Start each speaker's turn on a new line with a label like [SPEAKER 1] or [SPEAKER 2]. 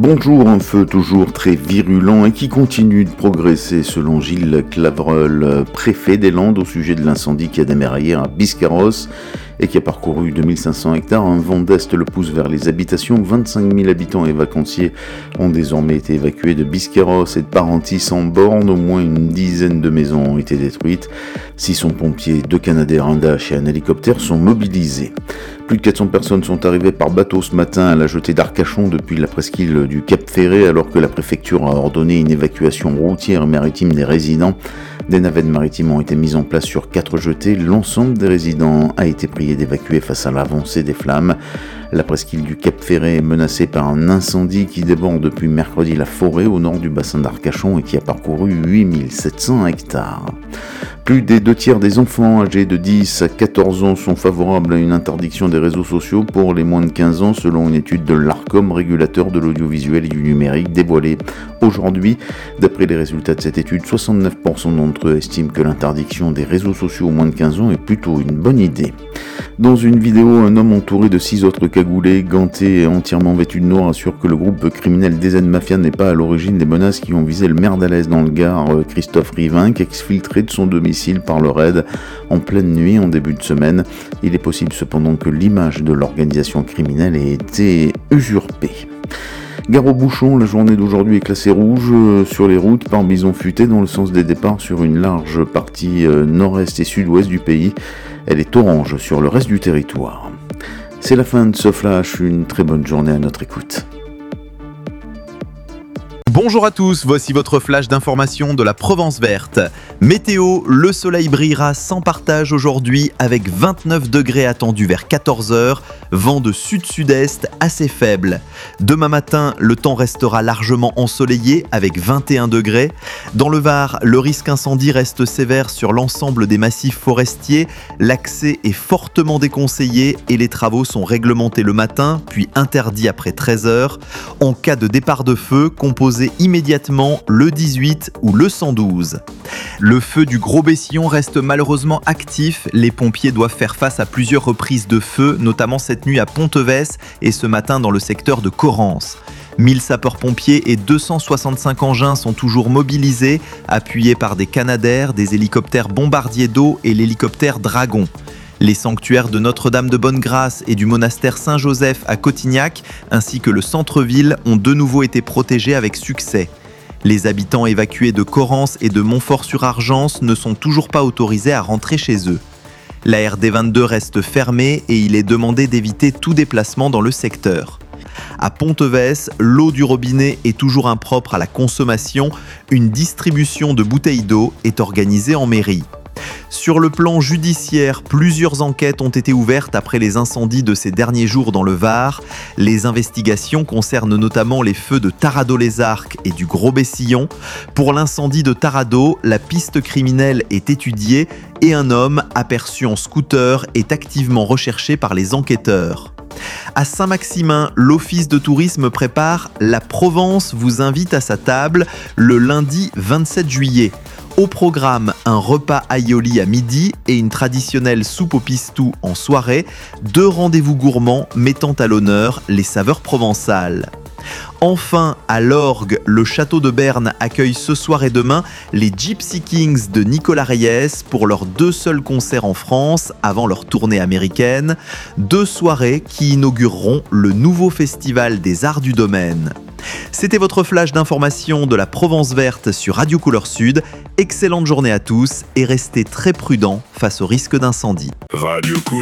[SPEAKER 1] Bonjour, un feu toujours très virulent et qui continue de progresser selon Gilles Clavreul, préfet des Landes, au sujet de l'incendie qui a démarré hier à Biscarrosse et qui a parcouru 2500 hectares. Un vent d'est le pousse vers les habitations. 25 000 habitants et vacanciers ont désormais été évacués de Biscarrosse et de Parentis en borne. Au moins une dizaine de maisons ont été détruites. 600 pompiers, 2 Canadair, un Dash et un hélicoptère sont mobilisés. Plus de 400 personnes sont arrivées par bateau ce matin à la jetée d'Arcachon depuis la presqu'île du Cap Ferret, alors que la préfecture a ordonné une évacuation routière et maritime des résidents. Des navettes maritimes ont été mises en place sur 4 jetées. L'ensemble des résidents a été prié d'évacuer face à l'avancée des flammes. La presqu'île du Cap Ferret est menacée par un incendie qui déborde depuis mercredi la forêt au nord du bassin d'Arcachon et qui a parcouru 8700 hectares. Plus des 2/3 des enfants âgés de 10 à 14 ans sont favorables à une interdiction des réseaux sociaux pour les moins de 15 ans, selon une étude de l'Arcom, régulateur de l'audiovisuel et du numérique, dévoilée aujourd'hui. D'après les résultats de cette étude, 69% d'entre eux estiment que l'interdiction des réseaux sociaux aux moins de 15 ans est plutôt une bonne idée. Dans une vidéo, un homme entouré de 6 autres cagoulés, gantés et entièrement vêtus de noir assure que le groupe criminel DZ Mafia n'est pas à l'origine des menaces qui ont visé le maire d'Alès dans le Gard, Christophe Rivinck, exfiltré de son domicile par le raid en pleine nuit en début de semaine. Il est possible cependant que l'image de l'organisation criminelle ait été usurpée. Gare aux bouchons, la journée d'aujourd'hui est classée rouge sur les routes par bison futé dans le sens des départs sur une large partie nord-est et sud-ouest du pays. Elle est orange sur le reste du territoire. C'est la fin de ce flash, une très bonne journée à notre écoute.
[SPEAKER 2] Bonjour à tous, voici votre flash d'information de la Provence verte. Météo, le soleil brillera sans partage aujourd'hui avec 29 degrés attendus vers 14h, vent de sud-sud-est assez faible. Demain matin, le temps restera largement ensoleillé avec 21 degrés. Dans le Var, le risque incendie reste sévère sur l'ensemble des massifs forestiers. L'accès est fortement déconseillé et les travaux sont réglementés le matin, puis interdits après 13h. En cas de départ de feu, composez immédiatement le 18 ou le 112. Le feu du Gros Bessillon reste malheureusement actif. Les pompiers doivent faire face à plusieurs reprises de feu, notamment cette nuit à Ponteves et ce matin dans le secteur de Corrence. 1000 sapeurs-pompiers et 265 engins sont toujours mobilisés, appuyés par des Canadair, des hélicoptères bombardiers d'eau et l'hélicoptère Dragon. Les sanctuaires de Notre-Dame de Bonne-Grâce et du monastère Saint-Joseph à Cotignac, ainsi que le centre-ville, ont de nouveau été protégés avec succès. Les habitants évacués de Corrence et de Montfort-sur-Argence ne sont toujours pas autorisés à rentrer chez eux. La RD22 reste fermée et il est demandé d'éviter tout déplacement dans le secteur. À Ponteves, l'eau du robinet est toujours impropre à la consommation. Une distribution de bouteilles d'eau est organisée en mairie. Sur le plan judiciaire, plusieurs enquêtes ont été ouvertes après les incendies de ces derniers jours dans le Var. Les investigations concernent notamment les feux de Tarado-les-Arcs et du Gros Bessillon. Pour l'incendie de Tarado, la piste criminelle est étudiée et un homme aperçu en scooter est activement recherché par les enquêteurs. À Saint-Maximin, l'Office de tourisme prépare La Provence vous invite à sa table le lundi 27 juillet. Au programme, un repas aioli à midi et une traditionnelle soupe au pistou en soirée, 2 rendez-vous gourmands mettant à l'honneur les saveurs provençales. Enfin, à l'Orgue, le château de Berne accueille ce soir et demain les Gypsy Kings de Nicolas Reyes pour leurs 2 seuls concerts en France avant leur tournée américaine. 2 soirées qui inaugureront le nouveau festival des arts du domaine. C'était votre flash d'information de la Provence verte sur Radio Couleur Sud. Excellente journée à tous et restez très prudents face au risque d'incendie.
[SPEAKER 3] Radio Couleur.